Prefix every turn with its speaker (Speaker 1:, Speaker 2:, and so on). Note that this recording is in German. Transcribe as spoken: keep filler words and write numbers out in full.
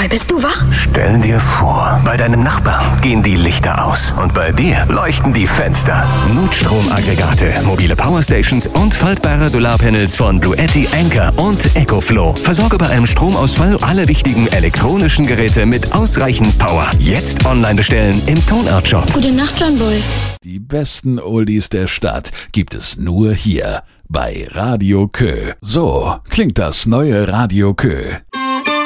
Speaker 1: John Boy, bist du wach?
Speaker 2: Stell dir vor, bei deinem Nachbarn gehen die Lichter aus und bei dir leuchten die Fenster. Notstromaggregate, mobile Powerstations und faltbare Solarpanels von Bluetti, Anker und EcoFlow. Versorge bei einem Stromausfall alle wichtigen elektronischen Geräte mit ausreichend Power. Jetzt online bestellen im Tonart-Shop.
Speaker 1: Gute Nacht, John Boy.
Speaker 3: Die besten Oldies der Stadt gibt es nur hier bei Radio Kö. So klingt das neue Radio Kö.